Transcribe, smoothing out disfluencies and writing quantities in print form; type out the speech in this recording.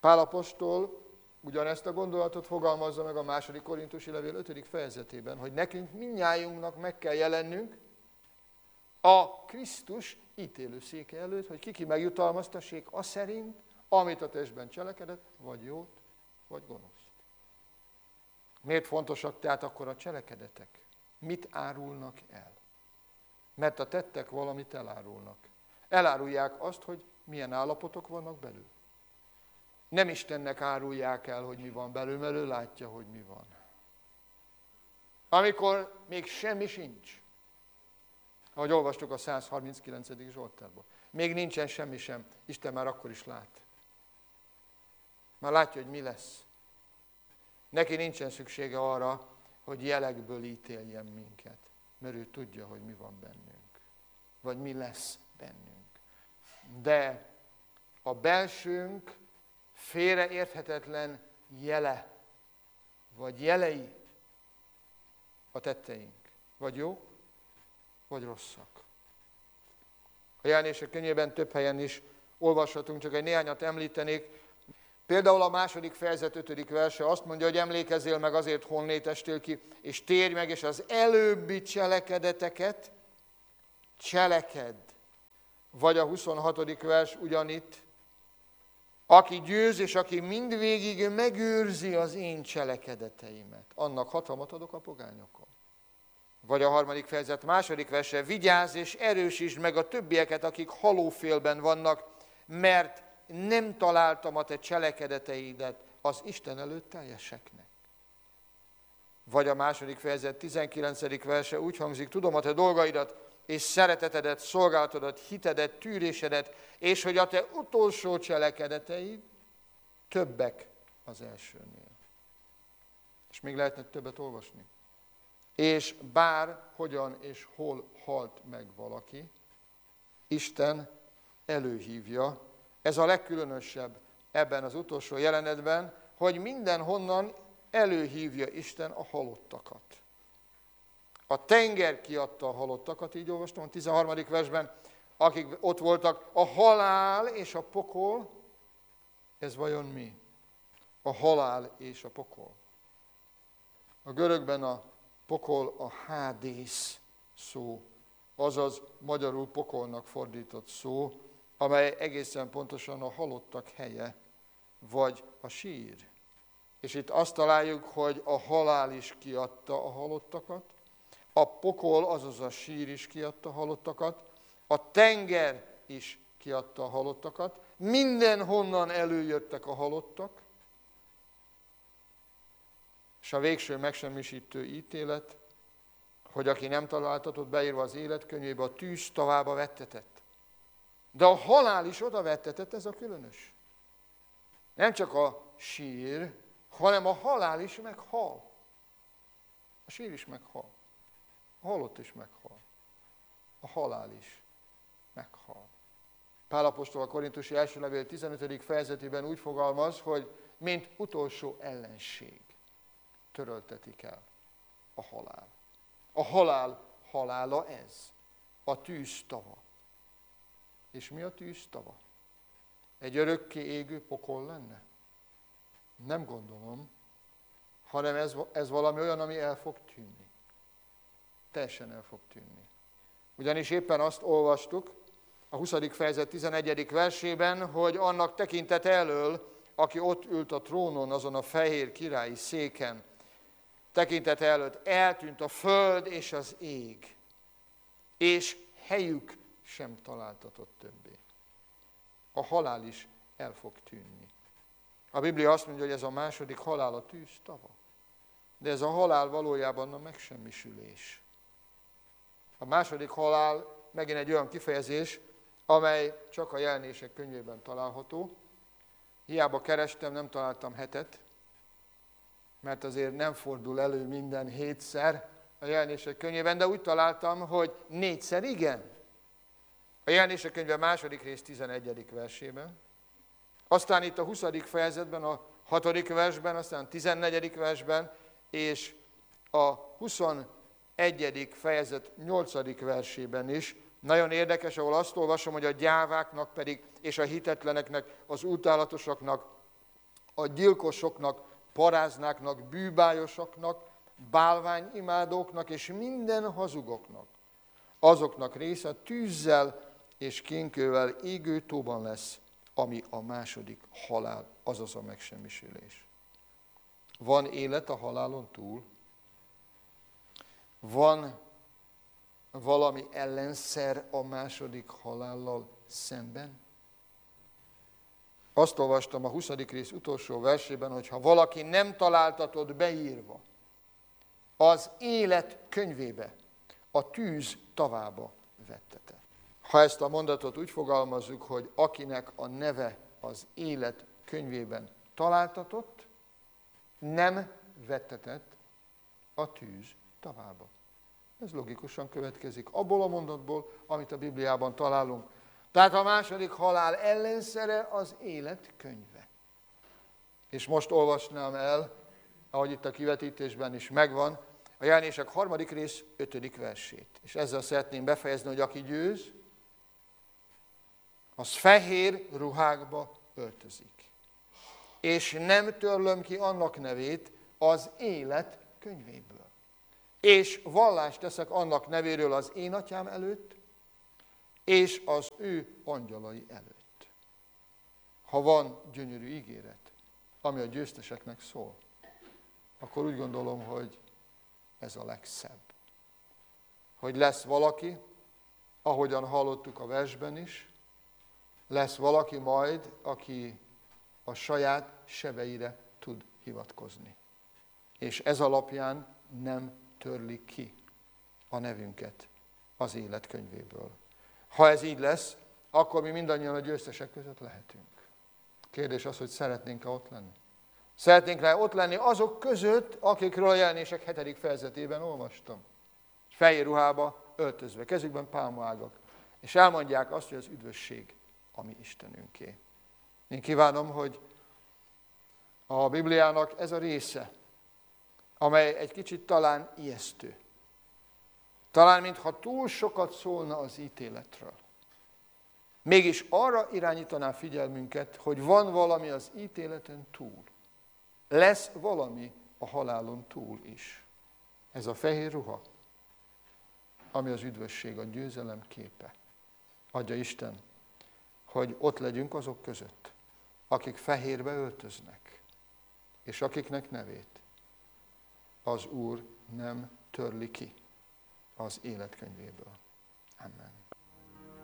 Pál apostol ugyanezt a gondolatot fogalmazza meg a 2. Korintusi levél 5. fejezetében, hogy nekünk mindnyájunknak meg kell jelennünk a Krisztus ítélőszéke előtt, hogy ki megjutalmaztassék az szerint, amit a testben cselekedett, vagy jót, vagy gonoszt. Miért fontosak tehát akkor a cselekedetek? Mit árulnak el? Mert a tettek valamit elárulnak. Elárulják azt, hogy milyen állapotok vannak belül. Nem Istennek árulják el, hogy mi van belül, mert ő látja, hogy mi van. Amikor még semmi sincs, ahogy olvastuk a 139. Zsoltárban, még nincsen semmi sem, Isten már akkor is lát. Már látja, hogy mi lesz. Neki nincsen szüksége arra, hogy jelekből ítéljen minket, mert ő tudja, hogy mi van bennünk, vagy mi lesz bennünk. De a belsőnk félreérthetetlen jele, vagy jelei a tetteink, vagy jók, vagy rosszak. A Jelenések könyvében több helyen is olvashatunk, csak egy néhányat említenék. Például a 2. fejezet 5. verse azt mondja, hogy emlékezzél meg azért, honnét estél ki, és térj meg, és az előbbi cselekedeteket cselekedd. Vagy a 26. vers ugyanitt, aki győz, és aki mindvégig megőrzi az én cselekedeteimet, annak hatalmat adok a pogányokon. Vagy a 3. fejezet 2. verse, vigyázz és erősítsd meg a többieket, akik halófélben vannak, mert nem találtam a te cselekedeteidet az Isten előtt teljeseknek. Vagy a 2. fejezet 19. verse úgy hangzik, tudom a te dolgaidat, és szeretetedet, szolgálatodat, hitedet, tűrésedet, és hogy a te utolsó cselekedeteid többek az elsőnél. És még lehetne többet olvasni. És bár, hogyan és hol halt meg valaki, Isten előhívja. Ez a legkülönösebb ebben az utolsó jelenetben, hogy mindenhonnan előhívja Isten a halottakat. A tenger kiadta a halottakat, így olvastam a 13. versben, akik ott voltak, a halál és a pokol, ez vajon mi? A halál és a pokol. A görögben a pokol a hádész szó, azaz magyarul pokolnak fordított szó, amely egészen pontosan a halottak helye, vagy a sír. És itt azt találjuk, hogy a halál is kiadta a halottakat, a pokol, azaz a sír is kiadta a halottakat, a tenger is kiadta a halottakat, mindenhonnan előjöttek a halottak, és a végső megsemmisítő ítélet, hogy aki nem találtatott beírva az életkönyvébe, a tűz tavába vettetett. De a halál is oda vettetett, ez a különös. Nem csak a sír, hanem a halál is meghal. A sír is meghal. A halott is meghal. A halál is meghal. Pál apostol a Korintusi első levél 15. fejezetében úgy fogalmaz, hogy mint utolsó ellenség töröltetik el a halál. A halál halála ez, a tűztava. És mi a tűztava? Egy örökké égő pokol lenne? Nem gondolom, hanem ez valami olyan, ami el fog tűnni. Teljesen el fog tűnni. Ugyanis éppen azt olvastuk a 20. fejezet 11. versében, hogy annak tekintete elől, aki ott ült a trónon, azon a fehér királyi széken, tekintete előtt eltűnt a föld és az ég, és helyük sem találtatott többé. A halál is el fog tűnni. A Biblia azt mondja, hogy ez a második halál a tűztava. De ez a halál valójában a megsemmisülés. A második halál megint egy olyan kifejezés, amely csak a Jelenések könyvében található. Hiába kerestem, nem találtam hetet, mert azért nem fordul elő minden 7-szer a Jelenések könyvében, de úgy találtam, hogy 4-szer igen. A Jelenések könyve 2. rész 11. versében, aztán itt a 20. fejezetben, a 6. versben, aztán a 14. versben, és a 21. fejezet 8. versében is. Nagyon érdekes, ahol azt olvasom, hogy a gyáváknak pedig, és a hitetleneknek, az utálatosaknak, a gyilkosoknak, paráznáknak, bűbájosoknak, bálványimádóknak és minden hazugoknak. Azoknak része tűzzel és kénkővel égő tóban lesz, ami a második halál, azaz a megsemmisülés. Van élet a halálon túl? Van valami ellenszer a második halállal szemben? Azt olvastam a 20. rész utolsó versében, hogy ha valaki nem találtatott beírva az élet könyvébe, a tűz tavába vettete. Ha ezt a mondatot úgy fogalmazzuk, hogy akinek a neve az élet könyvében találtatott, nem vettetett a tűz tavába. Ez logikusan következik abból a mondatból, amit a Bibliában találunk. Tehát a második halál ellenszere az élet könyve. És most olvasnám el, ahogy itt a kivetítésben is megvan, a Jelenések 3. rész 5. versét. És ezzel szeretném befejezni, hogy aki győz, az fehér ruhákba öltözik. És nem törlöm ki annak nevét az élet könyvéből. És vallást teszek annak nevéről az én atyám előtt, és az ő angyalai előtt. Ha van gyönyörű ígéret, ami a győzteseknek szól, akkor úgy gondolom, hogy ez a legszebb. Hogy lesz valaki, ahogyan hallottuk a versben is, lesz valaki majd, aki a saját sebeire tud hivatkozni. És ez alapján nem törlik ki a nevünket az élet könyvéből. Ha ez így lesz, akkor mi mindannyian a győztesek között lehetünk. Kérdés az, hogy szeretnénk-e ott lenni? Szeretnénk-e ott lenni azok között, akikről a Jelenések 7. fejezetében olvastam. Fehér ruhába öltözve, kezükben pálmaágak. És elmondják azt, hogy az üdvösség a mi Istenünké. Én kívánom, hogy a Bibliának ez a része, amely egy kicsit talán ijesztő. Talán mintha túl sokat szólna az ítéletről. Mégis arra irányítaná figyelmünket, hogy van valami az ítéleten túl. Lesz valami a halálon túl is. Ez a fehér ruha, ami az üdvösség, a győzelem képe. Adja Isten, hogy ott legyünk azok között, akik fehérbe öltöznek, és akiknek nevét az Úr nem törli ki az életkönyvéből. Amen.